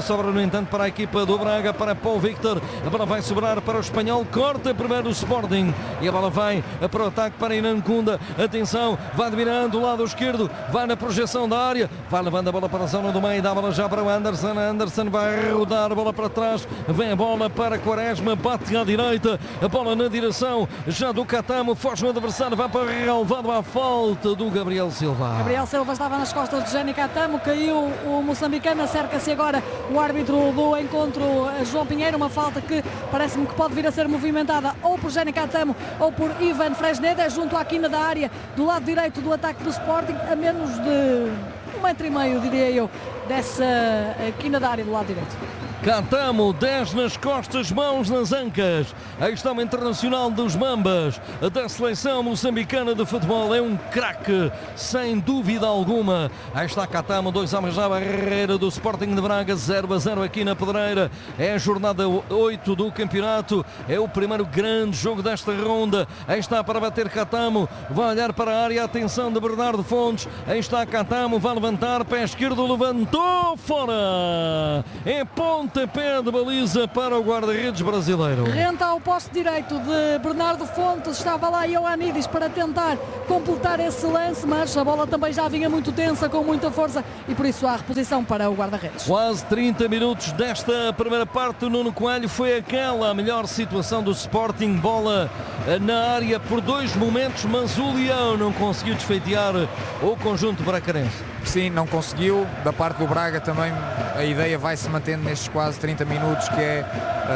sobra no entanto para a equipa do Braga, para Paul Victor. A bola vai sobrar para o espanhol, corta primeiro o Sporting e a bola vai para o ataque para Inancunda. Atenção, vai dominando o lado esquerdo, vai na projeção da área, vai levando a bola para a zona do meio, dá a bola já para o Anderson. Anderson vai rodar a bola para trás, vem a bola para Quaresma, bate à direita, a bola na direção já do Catamo, foge o adversário, vai para o relevado à falta do Gabriel Silva. Gabriel Silva estava nas costas de Gianni Catamo, caiu o moçambicano, acerca-se agora o árbitro do encontro, João Pinheiro, uma falta que parece-me que pode vir a ser movimentada ou por Gianni Catamo ou por Ivan Fresneda, junto à quina da área do lado direito do ataque do Sporting, a menos de um metro e meio, diria eu, dessa quina da área do lado direito. Catamo, dez nas costas, mãos nas ancas. Aí está o internacional dos Mambas, da seleção moçambicana de futebol. É um craque, sem dúvida alguma. Aí está Catamo, dois homens na barreira do Sporting de Braga, zero a zero aqui na Pedreira. É a jornada oito do campeonato. É o primeiro grande jogo desta ronda. Aí está para bater Catamo, vai olhar para a área, atenção de Bernardo Fontes. Aí está Catamo, vai levantar, pé esquerdo, levantou, fora. É ponto. Pé de baliza para o guarda-redes brasileiro. Renta ao poste direito de Bernardo Fontes, estava lá Ioannidis para tentar completar esse lance, mas a bola também já vinha muito tensa, com muita força, e por isso há reposição para o guarda-redes. Quase trinta minutos desta primeira parte. O Nuno Coelho foi aquela a melhor situação do Sporting, bola na área por dois momentos, mas o Leão não conseguiu desfeitear o conjunto bracarense. Sim, não conseguiu. Da parte do Braga também a ideia vai se mantendo nestes quase trinta minutos, que é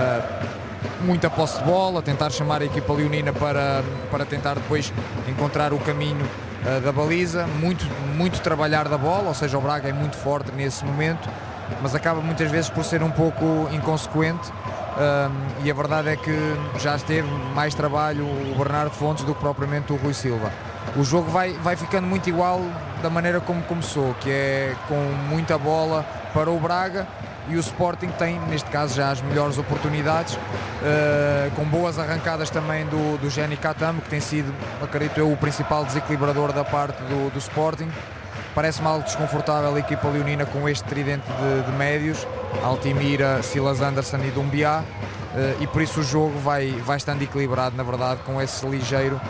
uh, muita posse de bola, tentar chamar a equipa leonina para, para tentar depois encontrar o caminho uh, da baliza, muito, muito trabalhar da bola, ou seja, o Braga é muito forte nesse momento, mas acaba muitas vezes por ser um pouco inconsequente. Uh, e a verdade é que já esteve mais trabalho o Bernardo Fontes do que propriamente o Rui Silva. O jogo vai, vai ficando muito igual da maneira como começou, que é com muita bola para o Braga, e o Sporting tem, neste caso, já as melhores oportunidades, uh, com boas arrancadas também do, do Gianni Catamo, que tem sido, acredito eu, o principal desequilibrador da parte do, do Sporting. Parece-me algo desconfortável a equipa leonina com este tridente de, de médios, Altimira, Silas Anderson e Dumbiá, uh, e por isso o jogo vai, vai estando equilibrado, na verdade, com esse ligeiro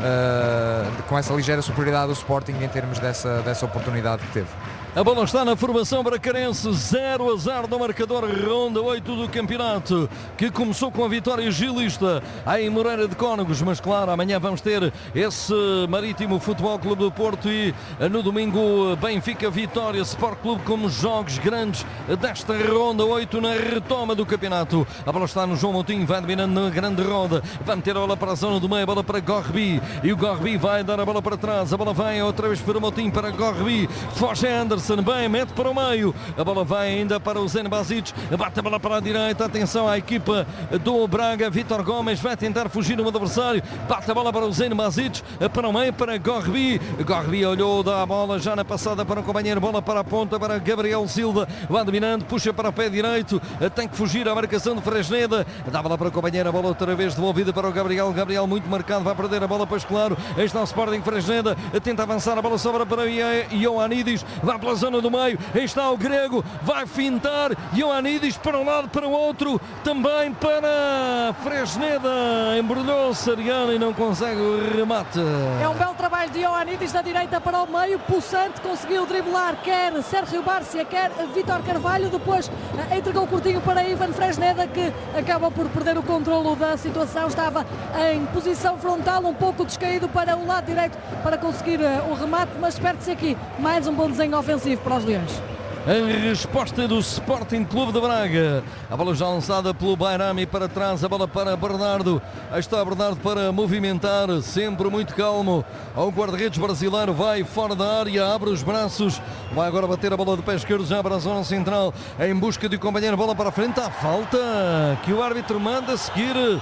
Uh, com essa ligeira superioridade do Sporting em termos dessa, dessa oportunidade que teve. A bola está na formação bracarense, zero a zero no marcador, ronda oito do campeonato, que começou com a vitória gilista em Moreira de Cónegos, mas claro, amanhã vamos ter esse Marítimo Futebol Clube do Porto e no domingo Benfica Vitória Sport Clube como jogos grandes desta ronda oito na retoma do campeonato. A bola está no João Moutinho, vai dominando na grande roda, vai meter a bola para a zona do meio, a bola para Gorbi, e o Gorbi vai dar a bola para trás, a bola vai outra vez para o Moutinho, para Gorbi, foge Anderson, bem, mete para o meio, a bola vai ainda para o Zen Basic, bate a bola para a direita, atenção à equipa do Braga, Vítor Gomes vai tentar fugir no adversário, bate a bola para o Zen Basic, para o meio, para Gorbi, Gorbi olhou, dá a bola já na passada para o companheiro, bola para a ponta, para Gabriel Silva, vai dominando, puxa para o pé direito, tem que fugir à marcação de Fresneda, dá a bola para o companheiro, a bola outra vez devolvida para o Gabriel, Gabriel muito marcado, vai perder a bola, pois claro, aí está o Sporting, Fresneda, tenta avançar, a bola sobra para Ioannidis, vai pela zona do meio, aí está o grego, vai fintar, Ioannidis para um lado, para o outro, também para Fresneda, embrulhou-se Ariana e não consegue o remate. É um belo trabalho de Ioannidis da direita para o meio, pulsante, conseguiu driblar quer Sérgio Bárcia, quer Vítor Carvalho, depois entregou curtinho para Ivan Fresneda, que acaba por perder o controlo da situação, estava em posição frontal, um pouco descaído para o lado direito para conseguir o remate, mas perde-se aqui mais um bom desenho ofensivo para os Leões. A resposta do Sporting Clube de Braga, a bola já lançada pelo Bairami para trás, a bola para Bernardo, aí está Bernardo para movimentar, sempre muito calmo, ao guarda-redes brasileiro, vai fora da área, abre os braços, vai agora bater a bola de pé esquerdo já para a zona central, em busca de companheiro, bola para a frente, a falta que o árbitro manda seguir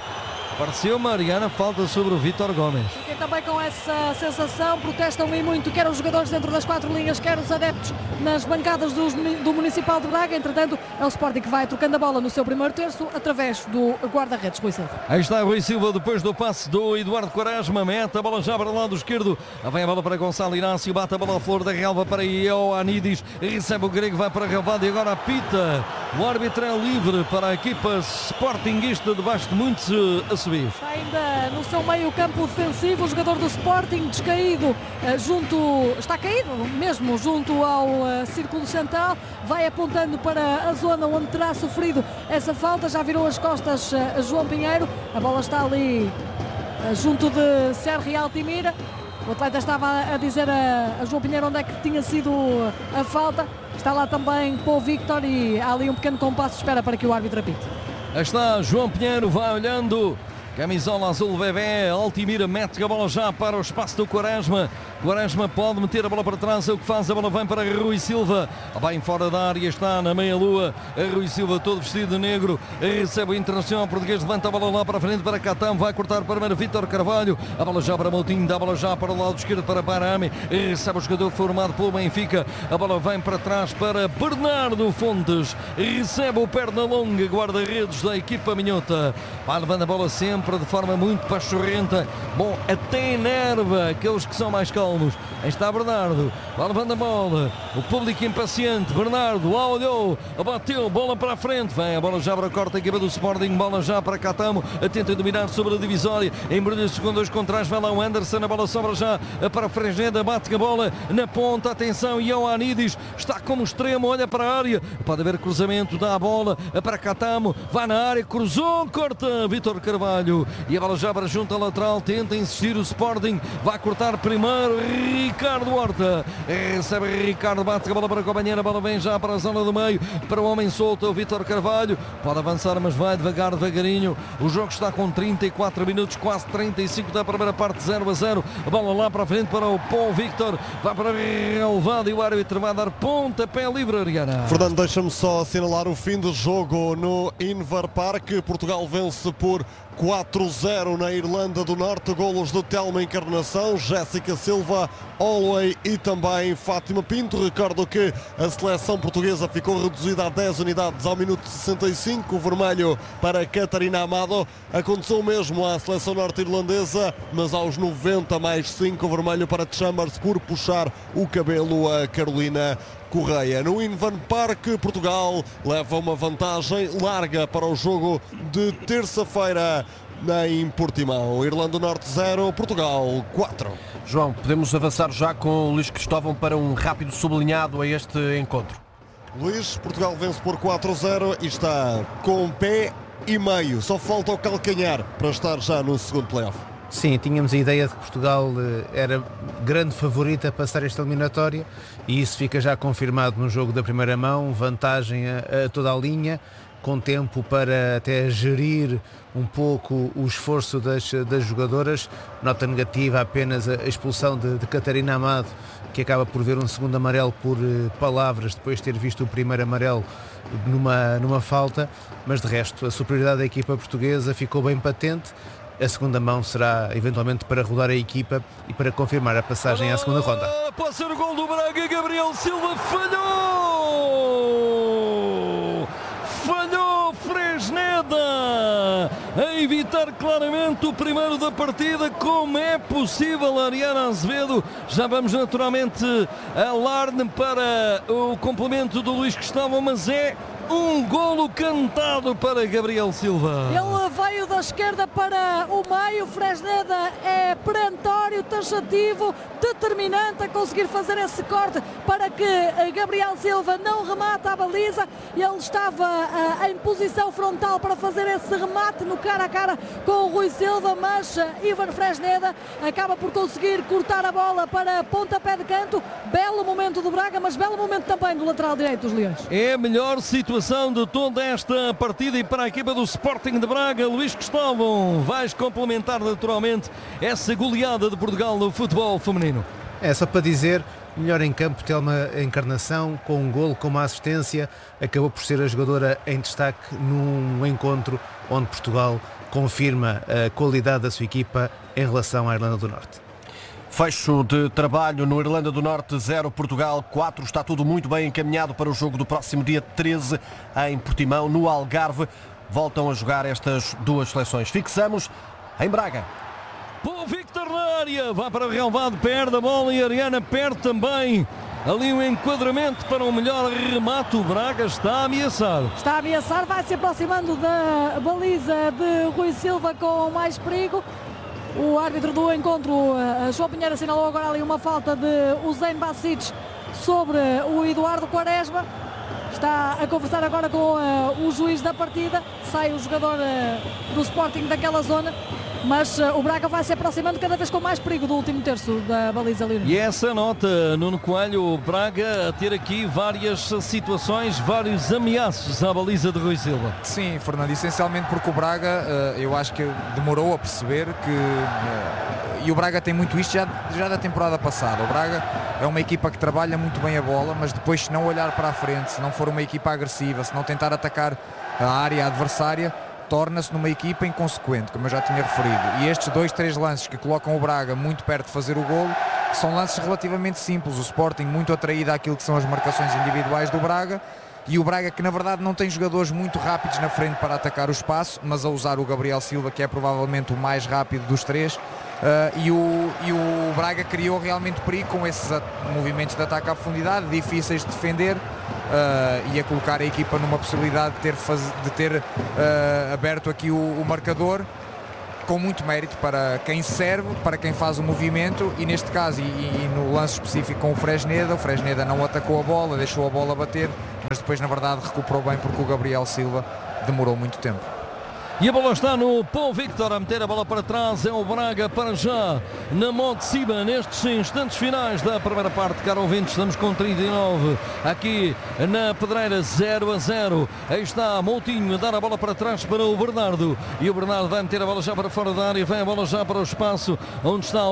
Pareceu Mariana, falta sobre o Vítor Gomes. Fiquei também com essa sensação, protestam e muito, quer os jogadores dentro das quatro linhas, quer os adeptos nas bancadas dos, do Municipal de Braga. Entretanto, é o Sporting que vai trocando a bola no seu primeiro terço através do guarda-redes Rui Silva. Aí está Rui Silva depois do passe do Eduardo Quaresma, mete a bola já para o lado esquerdo, vem a bola para Gonçalo Inácio, bate a bola à flor da relva para Ioannidis, recebe o grego, vai para Relvado e agora apita. O árbitro é livre para a equipa sportinguista debaixo de muitos uh, assobios. Está ainda no seu meio campo defensivo o jogador do Sporting, descaído, uh, junto, está caído mesmo junto ao uh, círculo central, vai apontando para a zona onde terá sofrido essa falta, já virou as costas uh, João Pinheiro, a bola está ali uh, junto de Sérgio Altimira. O atleta estava a dizer a, a João Pinheiro onde é que tinha sido a falta. Está lá também Paul Victor e há ali um pequeno compasso de espera para que o árbitro apite. Aí está João Pinheiro, vai olhando. Camisola azul bebê, Altimira mete a bola já para o espaço do Quaresma. Quaresma pode meter a bola para trás, é o que faz, a bola vem para Rui Silva. Bem fora da área, está na meia-lua. Rui Silva todo vestido de negro, recebe o Internacional Português, levanta a bola lá para frente para Catam, vai cortar para Vítor Carvalho. A bola já para Moutinho, dá a bola já para o lado esquerdo para Barame. Recebe o jogador formado pelo Benfica. A bola vem para trás para Bernardo Fontes. Recebe o perna longa, guarda-redes da equipa minhota. Vai levando a bola sempre de forma muito pachorrenta. Bom, até enerva aqueles que são mais calmos. Aí está Bernardo, vai levando a bola. O público impaciente. Bernardo lá olhou, bateu, bola para a frente. Vem a bola já para a corta, a equipa do Sporting. Bola já para Catamo, tenta dominar sobre a divisória. Embrulha-se com dois contra, vai lá o Anderson. A bola sobra já para Fresneda, bate a bola na ponta. Atenção, Ioannidis está como extremo, olha para a área. Pode haver cruzamento, dá a bola para Catamo, vai na área, cruzou, corta Vítor Carvalho. E a bola já para junto à lateral, tenta insistir o Sporting, vai cortar primeiro Ricardo Horta, recebe Ricardo, bate a bola para a companheira, a bola vem já para a zona do meio, para o homem solto, o Vítor Carvalho, pode avançar mas vai devagar, devagarinho. O jogo está com trinta e quatro minutos, quase trinta e cinco da primeira parte, zero a zero, a bola lá para a frente para o Paul Victor, vai para Relvado e o árbitro vai dar pontapé livre, Ariana. Fernando, deixa-me só assinalar o fim do jogo no Inver Park. Portugal vence por quatro a zero na Irlanda do Norte, golos de Telma Encarnação, Jéssica Silva, Holloway e também Fátima Pinto. Recordo que a seleção portuguesa ficou reduzida a dez unidades ao minuto sessenta e cinco, o vermelho para Catarina Amado. Aconteceu o mesmo à seleção norte-irlandesa, mas aos noventa mais cinco, o vermelho para Chambers por puxar o cabelo a Carolina Correia. No Inver Park, Portugal leva uma vantagem larga para o jogo de terça-feira em Portimão. Irlanda do Norte zero, Portugal quatro. João, podemos avançar já com o Luís Cristóvão para um rápido sublinhado a este encontro. Luís, Portugal vence por quatro a zero e está com pé e meio. Só falta o calcanhar para estar já no segundo play-off. Sim, tínhamos a ideia de que Portugal era grande favorita a passar esta eliminatória e isso fica já confirmado no jogo da primeira mão, vantagem a, a toda a linha, com tempo para até gerir um pouco o esforço das, das jogadoras. Nota negativa apenas a expulsão de, de Catarina Amado, que acaba por ver um segundo amarelo por uh, palavras, depois de ter visto o primeiro amarelo numa, numa falta, mas de resto a superioridade da equipa portuguesa ficou bem patente. A segunda mão será eventualmente para rodar a equipa e para confirmar a passagem à segunda ronda. Pode ser o gol do Braga, Gabriel Silva falhou! Falhou Fresneda a evitar claramente o primeiro da partida. Como é possível, Ariana Azevedo? Já vamos naturalmente alarme para o complemento do Luís Cristóvão, mas é um golo cantado para Gabriel Silva. Ele veio da esquerda para o meio. Fresneda é perentório, taxativo, determinante a conseguir fazer esse corte para que Gabriel Silva não remate a baliza. Ele estava uh, em posição frontal para fazer esse remate no cara a cara com o Rui Silva, mas uh, Ivan Fresneda acaba por conseguir cortar a bola para pontapé de canto. Belo momento do Braga, mas belo momento também do lateral direito dos Leões. É a melhor situação de toda esta partida e para a equipa do Sporting de Braga. Luís Cristóvão, vais complementar naturalmente essa goleada de Portugal no futebol feminino. É só para dizer melhor em campo, Telma Encarnação, com um golo, com uma assistência, acabou por ser a jogadora em destaque num encontro onde Portugal confirma a qualidade da sua equipa em relação à Irlanda do Norte. Fecho de trabalho no Irlanda do Norte, zero Portugal, quatro. Está tudo muito bem encaminhado para o jogo do próximo dia treze em Portimão, no Algarve. Voltam a jogar estas duas seleções. Fixamos em Braga. Pô, Victor na área, vai para o relvado, perde a bola e a Ariana perde também. Ali um enquadramento para um melhor remate. O Braga está a ameaçar. Está a ameaçar, vai se aproximando da baliza de Rui Silva com mais perigo. O árbitro do encontro, João Pinheiro, assinalou agora ali uma falta de Usain Bacic sobre o Eduardo Quaresma. Está a conversar agora com uh, o juiz da partida. Sai o jogador uh, do Sporting daquela zona. Mas uh, o Braga vai se aproximando cada vez com mais perigo do último terço da baliza ali. E essa nota, Nuno Coelho, o Braga a ter aqui várias situações, vários ameaços à baliza de Rui Silva. Sim, Fernando, essencialmente porque o Braga, uh, eu acho que demorou a perceber que... Uh, e o Braga tem muito isto já, já da temporada passada. O Braga é uma equipa que trabalha muito bem a bola, mas depois, se não olhar para a frente, se não for uma equipa agressiva, se não tentar atacar a área adversária, torna-se numa equipa inconsequente, como eu já tinha referido. E estes dois, três lances que colocam o Braga muito perto de fazer o golo, são lances relativamente simples. O Sporting muito atraído àquilo que são as marcações individuais do Braga, e o Braga que na verdade não tem jogadores muito rápidos na frente para atacar o espaço, mas a usar o Gabriel Silva, que é provavelmente o mais rápido dos três. Uh, e, o, e o Braga criou realmente perigo com esses movimentos de ataque à profundidade, difíceis de defender, uh, e a colocar a equipa numa possibilidade de ter, faz, de ter uh, aberto aqui o, o marcador, com muito mérito para quem serve, para quem faz o movimento, e neste caso, e, e no lance específico com o Fresneda, o Fresneda não atacou a bola, deixou a bola bater, mas depois na verdade recuperou bem porque o Gabriel Silva demorou muito tempo. E a bola está no Paul Victor a meter a bola para trás. É o Braga para já na mão de cima nestes instantes finais da primeira parte. Caro ouvintes, estamos com trinta e nove aqui na Pedreira, zero a zero. Aí está Moutinho a dar a bola para trás para o Bernardo. E o Bernardo vai meter a bola já para fora da área. Vem a bola já para o espaço onde está